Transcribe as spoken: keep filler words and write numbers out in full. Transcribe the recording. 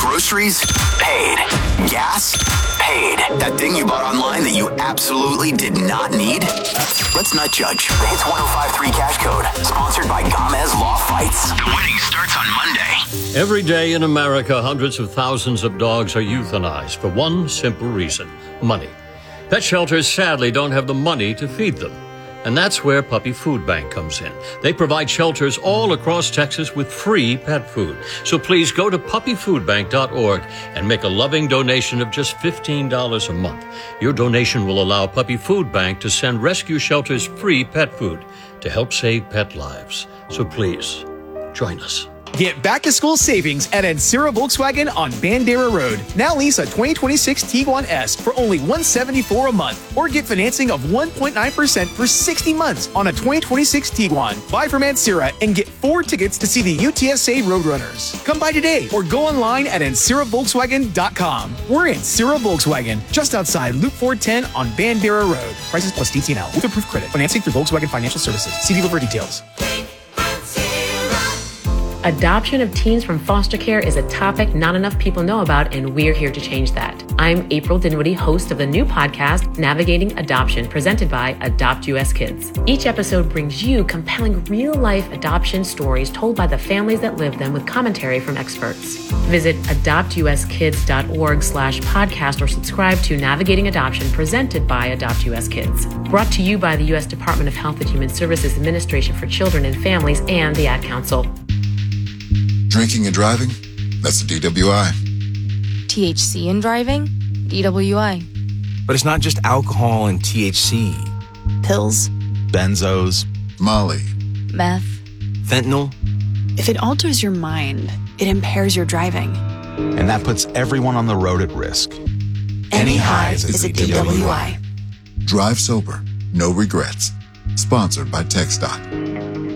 Groceries? Paid. Gas? Paid. That thing you bought online that you absolutely did not need? Let's not judge. The Hits one oh five point three Cash Code, sponsored by Gomez Law Fights. The wedding starts on Monday. Every day in America, hundreds of thousands of dogs are euthanized for one simple reason: money. Pet shelters sadly don't have the money to feed them. And that's where Puppy Food Bank comes in. They provide shelters all across Texas with free pet food. So please go to puppy food bank dot org and make a loving donation of just fifteen dollars a month. Your donation will allow Puppy Food Bank to send rescue shelters free pet food to help save pet lives. So please, join us. Get back-to-school savings at Ancira Volkswagen on Bandera Road. Now lease a twenty twenty-six Tiguan S for only one hundred seventy-four dollars a month, or get financing of one point nine percent for sixty months on a twenty twenty-six Tiguan. Buy from Ancira and get four tickets to see the U T S A Roadrunners. Come by today or go online at Ancira Volkswagen dot com. We're Ancira Volkswagen, just outside Loop four ten on Bandera Road. Prices plus D T N L with approved credit. Financing through Volkswagen Financial Services. See dealer for details. Adoption of teens from foster care is a topic not enough people know about, and we're here to change that. I'm April Dinwiddie, host of the new podcast, Navigating Adoption, presented by Adopt U S Kids. Each episode brings you compelling real-life adoption stories told by the families that live them with commentary from experts. Visit adopt u s kids dot org slash podcast or subscribe to Navigating Adoption, presented by Adopt U S Kids. Brought to you by the U S Department of Health and Human Services Administration for Children and Families and the Ad Council. Drinking and driving? That's the D W I. T H C in driving? D W I. But it's not just alcohol and T H C. Pills. Benzos. Molly. Meth. Fentanyl. If it alters your mind, it impairs your driving. And that puts everyone on the road at risk. Any highs is a D W I. Drive sober. No regrets. Sponsored by TxDOT.